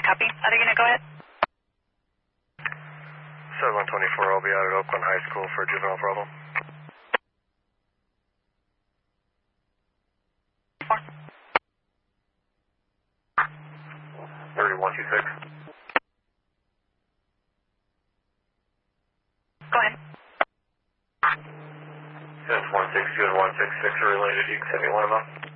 copy. Other unit, go ahead. 7124, I'll be out at Oakland High School for a juvenile problem. 3126. Go ahead. 162 and 166 are related. You can send me one of them.